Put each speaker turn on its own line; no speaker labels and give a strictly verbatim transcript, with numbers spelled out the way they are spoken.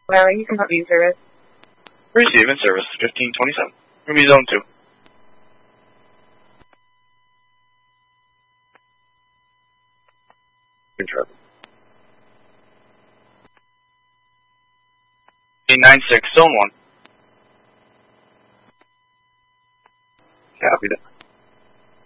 Well, you can put me in service.
Receive in service, fifteen twenty-seven. Review zone two. Control. eight nine six, zone one. Copy that.